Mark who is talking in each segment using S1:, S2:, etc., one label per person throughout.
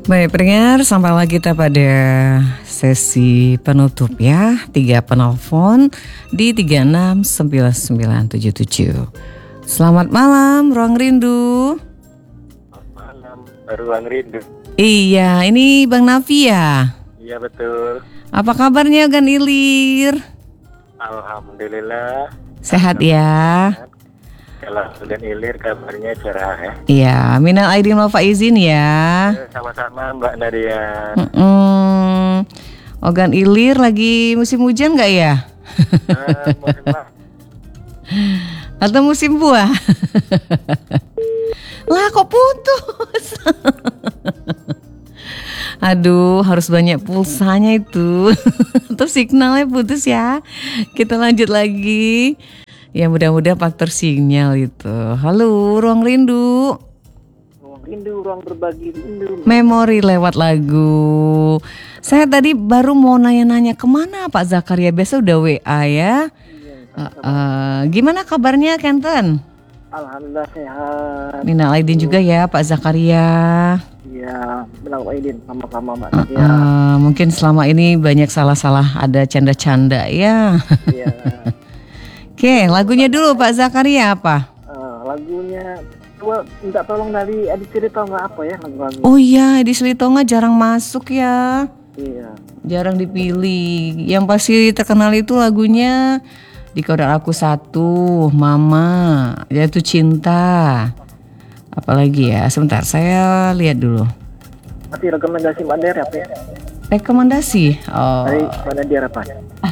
S1: Baik pendengar, sampailah kita pada sesi penutup ya. 3 penelpon di 369977. Selamat malam, Ruang Rindu.
S2: Selamat malam, Ruang Rindu.
S1: Iya, ini Bang Nafi ya?
S2: Iya betul.
S1: Apa kabarnya Gan Ilir?
S2: Alhamdulillah.
S1: Sehat ya?
S2: Kalau Gan Ilir kabarnya cerah ya.
S1: Iya, minal aidin wal faizin ya.
S2: Sama-sama Mbak Nadia.
S1: Gan Ilir lagi musim hujan nggak ya?
S2: Musim apa?
S1: Atau musim buah? Lah kok putus? Aduh, harus banyak pulsanya itu. Terus signalnya putus ya. Kita lanjut lagi. Ya mudah-mudahan faktor sinyal itu. Halo, Ruang Rindu.
S2: Ruang Rindu, ruang berbagi rindu.
S1: Memori lewat lagu. Saya tadi baru mau nanya-nanya kemana Pak Zakaria. Biasa udah WA ya. Gimana kabarnya Kenten?
S2: Alhamdulillah sehat.
S1: Minal aidin juga ya Pak Zakaria.
S2: Iya, minal aidin sama-sama Mbak Nadia.
S1: Mungkin selama ini banyak salah-salah, ada canda-canda ya.
S2: Iya.
S1: Oke, lagunya dulu Pak Zakaria apa?
S2: Lagunya coba minta tolong dari Edi Cerita nggak apa ya lagu-lagu.
S1: Oh iya, Edi Selitonga jarang masuk ya.
S2: Iya.
S1: Jarang dipilih. Yang pasti terkenal itu lagunya Di Kodar Aku Satu, Mama, Jatuh Cinta. Apalagi ya, sebentar saya lihat dulu.
S2: Nanti rekomendasi Mbak Nadia apa ya?
S1: Rekomendasi? Oh.
S2: Dari Mbak Nadia apa?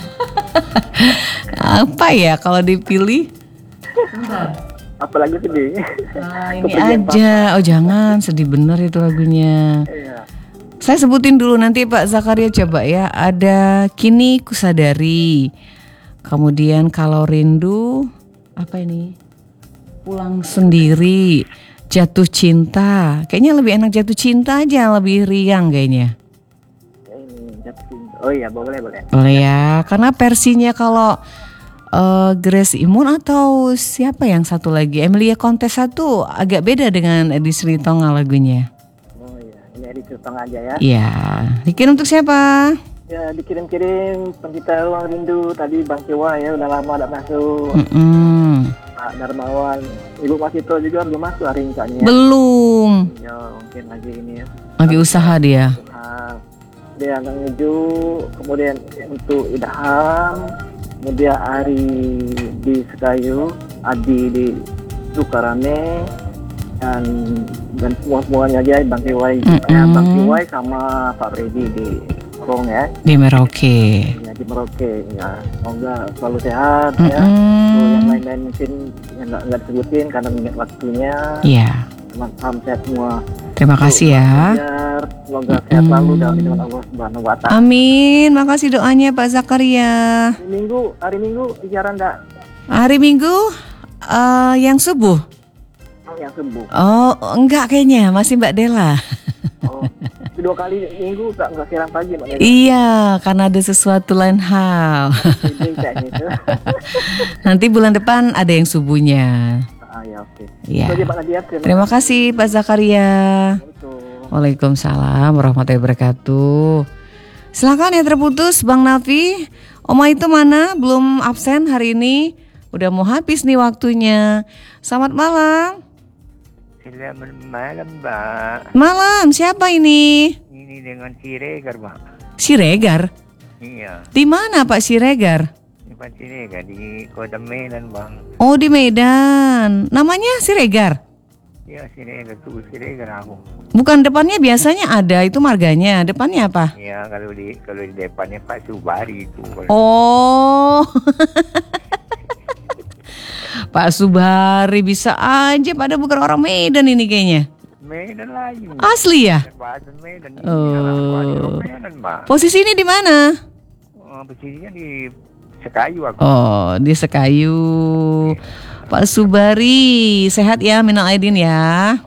S1: Apa ya kalau dipilih?
S2: Apalagi sedih.
S1: Ini aja. Oh jangan, sedih bener itu lagunya.
S2: Iya.
S1: Saya sebutin dulu nanti Pak Zakaria coba ya. Ada Kini Kusadari. Kemudian Kalau Rindu. Apa ini? Pulang Sendiri. Jatuh Cinta. Kayaknya lebih enak Jatuh Cinta aja. Lebih riang kayaknya.
S2: Oh iya boleh.
S1: Boleh ya. Karena versinya kalau Grace Imun atau siapa yang satu lagi, Emilia Contessa tuh agak beda dengan Edi Selitonga lagunya.
S2: Oh iya, ini Edi Selitonga aja ya.
S1: Iya, dikirim untuk siapa?
S2: Ya dikirim-kirim pencipta Ruang Rindu tadi Bang Kewa ya, udah lama tidak masuk. Pak Darmawan, Ibu Masito juga belum masuk hari ini kayaknya.
S1: Belum.
S2: Ya mungkin lagi ini ya.
S1: Lagi usaha dia.
S2: Dia menuju, kemudian untuk Idham, kemudian Ari di Sekayu, Adi di Sukarane, dan semuanya aja Bang Kiwai, Bang Kiwai sama Pak Freddy di Rong ya.
S1: Di Merauke.
S2: Ya di Merauke ya. Semoga selalu sehat ya. Yang lain-lain mungkin yang nggak disebutin karena mengingat waktunya.
S1: Iya.
S2: Salam sehat semua.
S1: Terima kasih ya.
S2: Semoga sehat selalu dalam lindungan Allah Subhanahu wa Ta'ala.
S1: Amin. Makasih doanya Pak Zakaria.
S2: Hari Minggu siaran enggak?
S1: Hari Minggu yang subuh.
S2: Yang subuh.
S1: Oh, enggak kayaknya, masih Mbak Dela.
S2: Oh, 2 kali minggu enggak siaran pagi Mbak Dela.
S1: Iya, karena ada sesuatu lain hal. Nanti bulan depan ada yang subuhnya.
S2: Ya, oke.
S1: Ya. Terima kasih Pak Zakaria. Waalaikumsalam warahmatullahi wabarakatuh. Silakan yang terputus Bang Nafi. Oma itu mana? Belum absen hari ini. Udah mau habis nih waktunya. Selamat malam.
S2: Selamat malam Mbak.
S1: Malam, siapa ini?
S2: Ini dengan Siregar Mbak.
S1: Siregar?
S2: Iya.
S1: Di mana Pak Siregar?
S2: Pak Siregar di Kota Medan Bang.
S1: Oh di Medan. Namanya Siregar?
S2: Iya Siregar tuh Siregar aku.
S1: Bukan depannya biasanya ada itu marganya. Depannya apa?
S2: Iya kalau di depannya Pak Subari itu.
S1: Oh. Pak Subari bisa aja pada bukan orang Medan ini kayaknya.
S2: Medan lagi.
S1: Asli ya?
S2: Medan.
S1: Oh.
S2: Medan, Mbak.
S1: Posisi ini di mana?
S2: Posisinya di Sekayu aku.
S1: Oh, di Sekayu. Pak Subari, sehat ya, minal aidin ya.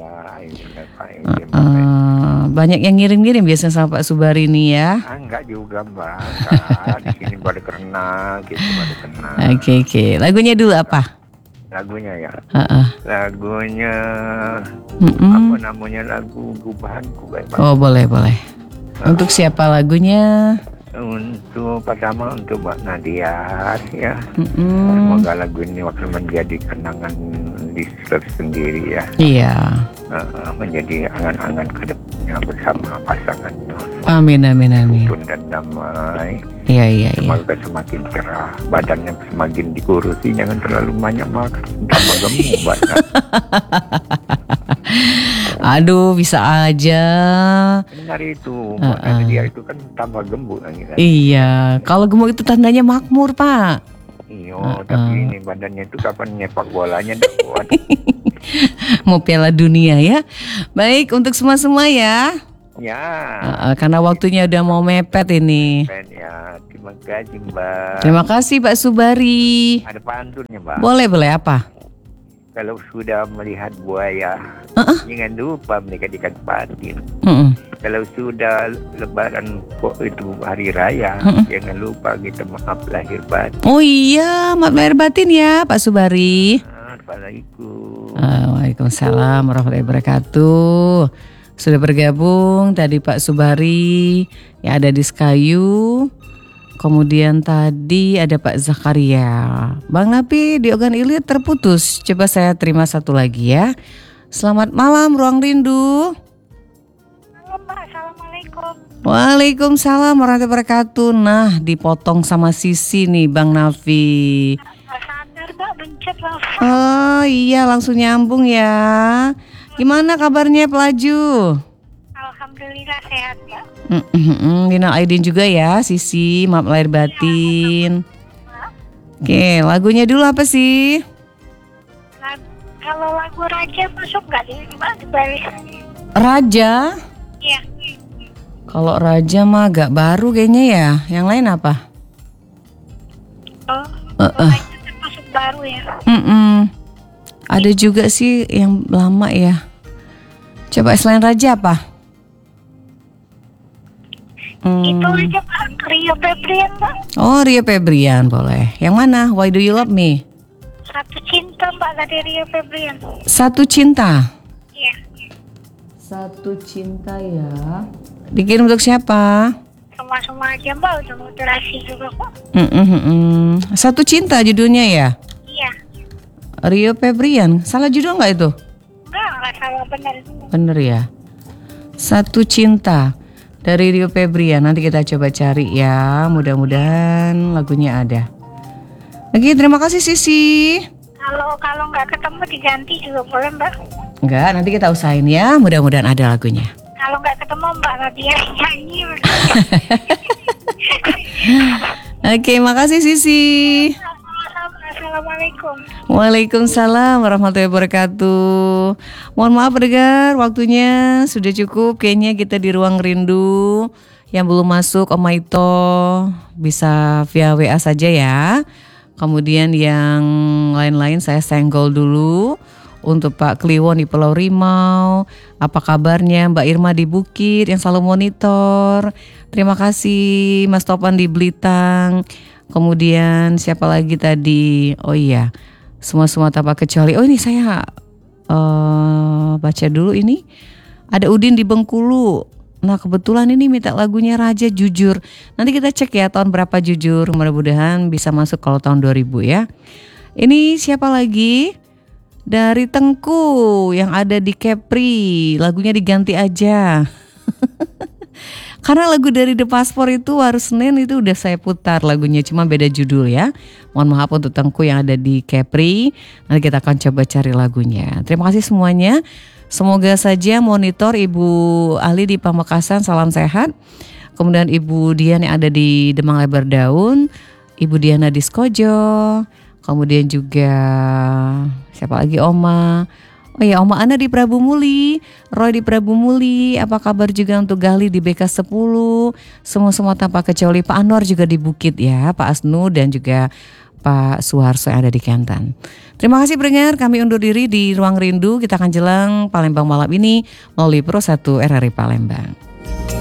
S1: Banyak yang ngirim-ngirim biasanya sama Pak Subari ini ya.
S2: Enggak juga Mbak. Di sini pada kenal, gitu pada kenal.
S1: Oke. Lagunya dulu apa?
S2: lagunya ya.
S1: Heeh.
S2: Lagunya
S1: Mm-mm.
S2: apa namanya, lagu Gubahanku baik banget.
S1: Oh boleh. Untuk siapa lagunya?
S2: Untuk pertama untuk Mbak Nadia ya.
S1: Mm-mm.
S2: Semoga lagu ini akan menjadi kenangan di sendiri ya.
S1: Iya.
S2: Menjadi angan-angan ke depannya bersama pasangan
S1: Amin.
S2: rukun dan damai.
S1: Iya.
S2: Semoga semakin cerah, badannya semakin dikurusi, jangan terlalu banyak makan, tambah gemuk banyak.
S1: Aduh, bisa aja.
S2: Benar itu, makanya dia itu kan tambah gemuk lagi kan.
S1: Iya, kalau gemuk itu tandanya makmur, Pak.
S2: Iya, tapi ini badannya itu kapan nyepak bolanya dah kuat.
S1: Mau Piala Dunia ya. Baik, untuk semua ya.
S2: Ya.
S1: Karena waktunya udah mau mepet ini.
S2: Ya, terima kasih Mbak.
S1: Terima kasih Pak Subari.
S2: Ada pantunnya Mbak.
S1: Boleh apa?
S2: Kalau sudah melihat buaya, jangan lupa mendekatkan patin. Kalau sudah lebaran kok itu hari raya, jangan lupa kita maaf lahir batin.
S1: Oh iya, maaf lahir batin ya Pak Subari.
S2: Assalamualaikum.
S1: Waalaikumsalam warahmatullahi wabarakatuh. Sudah bergabung tadi Pak Subari yang ada di Sekayu. Kemudian tadi ada Pak Zakaria. Bang Napi di Ogan Ilir terputus. Coba saya terima satu lagi ya. Selamat malam Ruang Rindu.
S3: Halo Mbak, Assalamualaikum.
S1: Waalaikumsalam warahmatullahi wabarakatuh. Nah, dipotong sama Sisi nih Bang Nafi.
S3: Nggak sadar Mbak, bencet langsung.
S1: Oh iya, langsung nyambung ya. Gimana kabarnya pelaju?
S3: Alhamdulillah sehat Mbak.
S1: Minal Aidin juga ya Sisi, maaf lahir batin. Oke, lagunya dulu apa sih?
S3: Kalau lagu Raja masuk nggak di Mbak, di balik?
S1: Raja?
S3: Iya.
S1: Kalau Raja mah agak baru kayaknya ya. Yang lain apa?
S3: Raja termasuk baru ya.
S1: Ada juga sih yang lama ya. Coba selain Raja apa?
S3: Itu aja Pak, Rio Febrian Mbak.
S1: Oh, Rio Febrian boleh. Yang mana? Why Do You Love Me?
S3: Satu Cinta Mbak dari Rio Febrian.
S1: Satu Cinta.
S3: Iya.
S1: Satu Cinta ya. Dikirim untuk siapa?
S3: Semua aja Mbak, udah moderasi juga kok.
S1: Satu Cinta judulnya ya?
S3: Iya.
S1: Rio Febrian. Salah judul nggak itu?
S3: Nggak salah, benar.
S1: Bener ya. Satu Cinta dari Rio Febrian. Nanti kita coba cari ya. Mudah-mudahan lagunya ada. Oke, terima kasih Sisi.
S3: Kalau nggak ketemu diganti juga boleh Mbak.
S1: Enggak, nanti kita usahain ya. Mudah-mudahan ada lagunya.
S3: Kalau nggak ketemu Mbak Nadia nyanyi.
S1: Oke, makasih Sisi.
S3: Assalamualaikum.
S1: Waalaikumsalam warahmatullahi wabarakatuh. Mohon maaf pendengar, waktunya sudah cukup. Kayaknya kita di Ruang Rindu. Yang belum masuk Om Maito bisa via WA saja ya. Kemudian yang lain-lain saya senggol dulu. Untuk Pak Kliwon di Pulau Rimau, apa kabarnya Mbak Irma di Bukit yang selalu monitor. Terima kasih Mas Topan di Belitang. Kemudian siapa lagi tadi? Oh iya, semua tanpa kecuali. Oh ini saya baca dulu ini. Ada Udin di Bengkulu. Nah kebetulan ini minta lagunya Raja Jujur. Nanti kita cek ya tahun berapa Jujur. Mudah-mudahan bisa masuk kalau tahun 2000 ya. Ini siapa lagi? Dari Tengku yang ada di Kepri. Lagunya diganti aja. Karena lagu dari The Passport itu harus Senin itu udah saya putar lagunya. Cuma beda judul ya. Mohon maaf untuk Tengku yang ada di Kepri. Nanti kita akan coba cari lagunya. Terima kasih semuanya. Semoga saja monitor Ibu Ahli di Pamekasan, salam sehat. Kemudian Ibu Dian yang ada di Demang Lebar Daun, Ibu Diana di Skojo, kemudian juga siapa lagi Oma. Oh ya, Oma Ana di Prabu Muli, Roy di Prabu Muli. Apa kabar juga untuk Gali di BK 10. Semua tanpa kecuali Pak Anwar juga di Bukit ya, Pak Asnu dan juga Pak Suharso yang ada di Kentan. Terima kasih pendengar, kami undur diri di Ruang Rindu. Kita akan jelang Palembang malam ini melalui Pro 1 RRI Palembang.